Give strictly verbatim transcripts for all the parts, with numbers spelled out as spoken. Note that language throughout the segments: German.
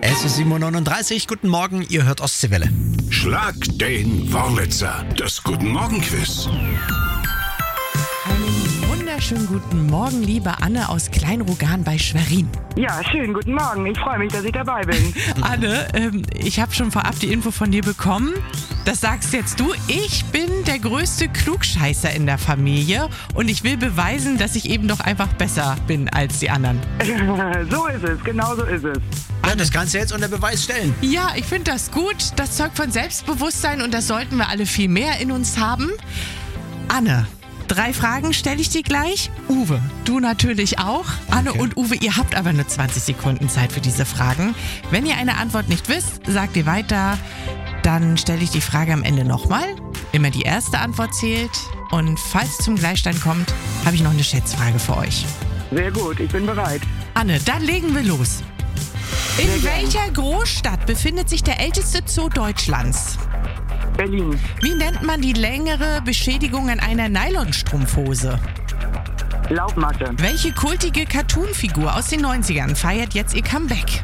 Es ist sieben Uhr neununddreißig. Guten Morgen, ihr hört Ostseewelle. Schlag den Wurlitzer, das Guten Morgen Quiz. Einen wunderschönen guten Morgen, liebe Anne aus Kleinrugan bei Schwerin. Ja, schönen guten Morgen. Ich freue mich, dass ich dabei bin. Anne, ähm, ich habe schon vorab die Info von dir bekommen. Das sagst jetzt du. Ich bin der größte Klugscheißer in der Familie und ich will beweisen, dass ich eben doch einfach besser bin als die anderen. So ist es, genau so ist es. Ja, das kannst du jetzt unter Beweis stellen. Ja, ich finde das gut. Das zeugt von Selbstbewusstsein und das sollten wir alle viel mehr in uns haben. Anne, drei Fragen stelle ich dir gleich. Uwe, du natürlich auch. Anne Okay. und Uwe, ihr habt aber nur zwanzig Sekunden Zeit für diese Fragen. Wenn ihr eine Antwort nicht wisst, sagt ihr weiter. Dann stelle ich die Frage am Ende nochmal. Immer die erste Antwort zählt. Und falls es zum Gleichstand kommt, habe ich noch eine Schätzfrage für euch. Sehr gut, ich bin bereit. Anne, dann legen wir los. In welcher Großstadt befindet sich der älteste Zoo Deutschlands? Berlin, Wie nennt man die längere Beschädigung an einer Nylonstrumpfhose? Laufmatte, Welche kultige Cartoonfigur aus den neunzigern feiert jetzt ihr Comeback?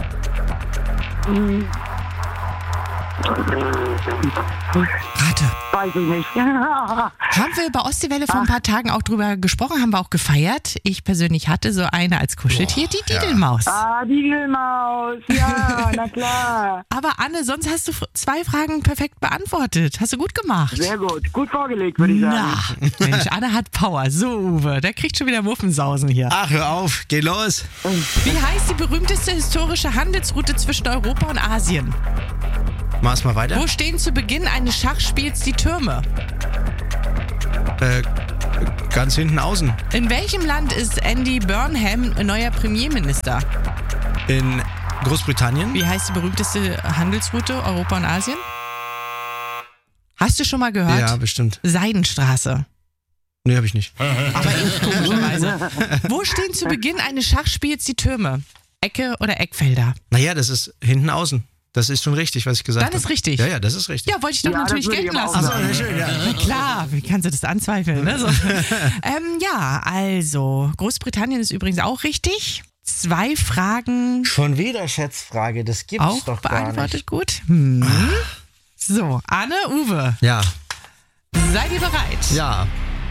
Rate. weiß ich nicht. Haben wir bei Ostseewelle vor ein paar Tagen auch drüber gesprochen, haben wir auch gefeiert. Ich persönlich hatte so eine als Kuscheltier, die Didelmaus. Ah, die Didelmaus, ja, na klar. Aber Anne, sonst hast du f- zwei Fragen perfekt beantwortet. Hast du gut gemacht. Sehr gut, gut vorgelegt, würde ich sagen. Na, Mensch, Anne hat Power. So, Uwe, der kriegt schon wieder Muffensausen hier. Ach, hör auf, geh los. Wie heißt die berühmteste historische Handelsroute zwischen Europa und Asien? Mach's mal weiter. Wo stehen zu Beginn eines Schachspiels die Türme? Äh, ganz hinten außen. In welchem Land ist Andy Burnham neuer Premierminister? In Großbritannien. Wie heißt die berühmteste Handelsroute Europa und Asien? Hast du schon mal gehört? Ja, bestimmt. Seidenstraße. Nee, hab ich nicht. Aber ich komischerweise. Wo stehen zu Beginn eines Schachspiels die Türme? Ecke oder Eckfelder? Naja, das ist hinten außen. Das ist schon richtig, was ich gesagt Dann habe. ist richtig. Ja, ja, das ist richtig. Ja, wollte ich doch Ja, das natürlich würde ich gelten aber auch lassen. sagen. Ach so, schön, ja. Na klar, wie kannst du das anzweifeln? Ne? So. ähm, ja, also, Großbritannien ist übrigens auch richtig. Zwei Fragen Schon wieder Schätzfrage, das gibt's auch doch gar beantwortet nicht. gut. Hm. So, Anne, Uwe, Ja, Genau. seid ihr bereit? ja.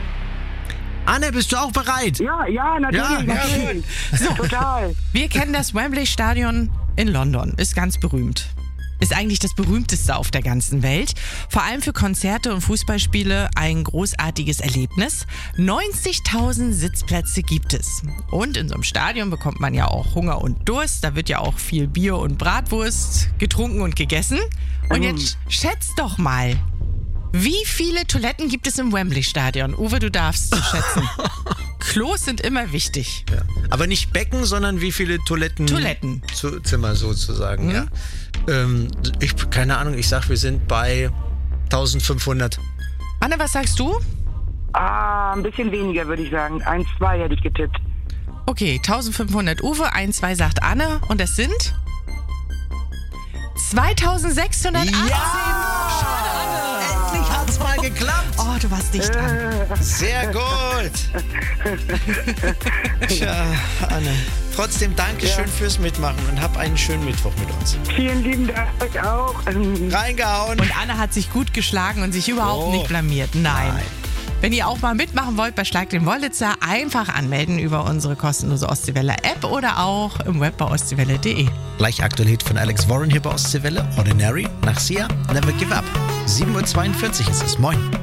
Anne, bist du auch bereit? Ja, ja, natürlich, Ja, ja, natürlich. Total. Wir kennen das Wembley Stadion in London, ist ganz berühmt. Ist eigentlich das berühmteste auf der ganzen Welt. Vor allem für Konzerte und Fußballspiele ein großartiges Erlebnis. neunzigtausend Sitzplätze gibt es. Und in so einem Stadion bekommt man ja auch Hunger und Durst. Da wird ja auch viel Bier und Bratwurst getrunken und gegessen. Und jetzt schätzt doch mal, wie viele Toiletten gibt es im Wembley Stadion? Uwe, du darfst schätzen. Klos sind immer wichtig. Ja. Aber nicht Becken, sondern wie viele Toiletten? Toiletten. Zu, Zimmer sozusagen, ja. Ähm, ich, keine Ahnung, ich sag, wir sind bei eintausendfünfhundert. Anne, was sagst du? Ah, ein bisschen weniger, würde ich sagen. Eins, zwei hätte ich getippt. Okay, eintausendfünfhundert Uwe, eins, zwei sagt Anne und es sind zweitausendsechshundertachtzehn. Endlich hat's mal geklappt. Oh, du warst dicht dran. Sehr gut. Tja, Anne. Trotzdem Dankeschön fürs Mitmachen und hab einen schönen Mittwoch mit uns. Vielen lieben Dank euch auch. Ähm, Reingehauen. Und Anne hat sich gut geschlagen und sich überhaupt Oh. nicht blamiert. Nein. Nein. Wenn ihr auch mal mitmachen wollt bei Schlag den Wurlitzer, einfach anmelden über unsere kostenlose Ostseewelle-App oder auch im Web bei ostseewelle punkt de. Gleich aktuell Hit von Alex Warren hier bei Ostseewelle. Ordinary nach Sia, Never Give Up. sieben Uhr zweiundvierzig ist es. Moin.